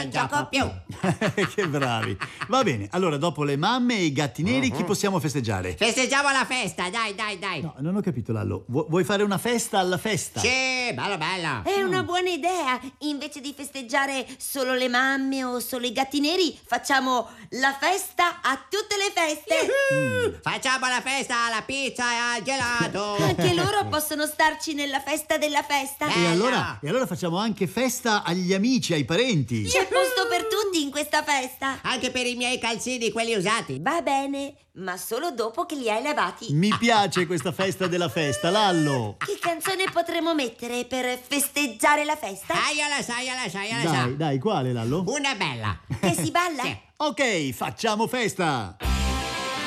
non gioco più. Che bravi. Va bene, allora dopo le mamme e i gatti neri chi possiamo festeggiare? Festeggiamo la festa, dai. No, non ho capito, Lallo. Vuoi fare una festa alla festa? Sì, bello. È una buona idea. Invece di festeggiare solo le mamme o solo i gatti neri, facciamo la festa a tutte le feste. Facciamo la festa alla pizza e al gelato. Anche loro possono starci nella festa della festa. E allora facciamo anche festa agli amici, ai parenti. C'è posto per tutti in questa festa. Anche per i miei calzini, quelli usati. Va bene, ma solo dopo che li hai lavati. Mi piace questa festa della festa, Lallo. Che canzone potremmo mettere per festeggiare la festa? Io la so. Dai, quale, Lallo? Una bella. Che si balla? Sì. Ok, facciamo festa.